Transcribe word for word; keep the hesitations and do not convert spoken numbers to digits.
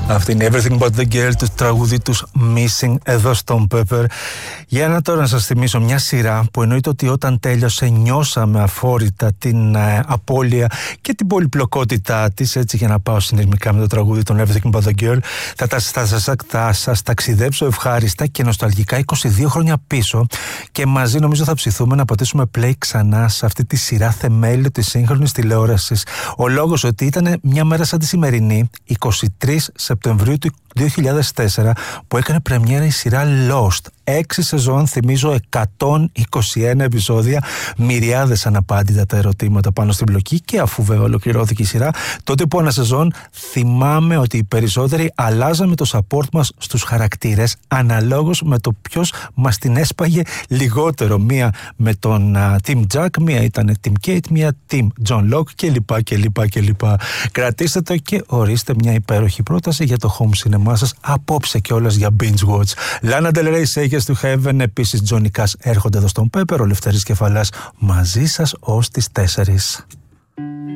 Αυτή είναι Everything But The Girl, του τραγούδι τους Missing εδώ στον Pepper. Για να τώρα να σας θυμίσω μια σειρά που εννοείται ότι όταν τέλειωσε νιώσαμε αφόρητα την ε, απώλεια και την πολυπλοκότητά της, έτσι, για να πάω συνειρμικά με το τραγούδι των Everything But The Girl. Θα, θα, θα, θα, θα σας ταξιδέψω ευχάριστα και νοσταλγικά είκοσι δύο χρόνια πίσω και μαζί νομίζω θα ψηθούμε να πατήσουμε play ξανά σε αυτή τη σειρά θεμέλιο της σύγχρονης τηλεόρασης. Ο λόγος ότι ήταν μια μέρα σαν τη σημερινή, εικοστή τρίτη Σεπτεμβρίου του δύο χιλιάδες τέσσερα, που έκανε πρεμιέρα η σειρά Lost. Έξι σεζόν, θυμίζω, εκατόν είκοσι ένα επεισόδια, μυριάδες αναπάντητα τα ερωτήματα πάνω στην μπλοκή, και αφού βέβαια ολοκληρώθηκε η σειρά, τότε που ένα σεζόν θυμάμαι ότι οι περισσότεροι αλλάζαμε το support μας στους χαρακτήρες αναλόγως με το ποιος μας την έσπαγε λιγότερο. Μία με τον uh, Team Jack, μία ήταν Team Kate, μία Team John Locke κλπ. κλπ, κλπ. Κρατήστε το και ορίστε μια υπέροχη πρόταση για το home cinema σας απόψε κιόλας για binge watch. Lana Del Rey, Shakers to Heaven, επίσης Johnny Cash έρχονται εδώ στον Pepper, ο Λευτέρης Κεφαλάς μαζί σας ως τις τέσσερις.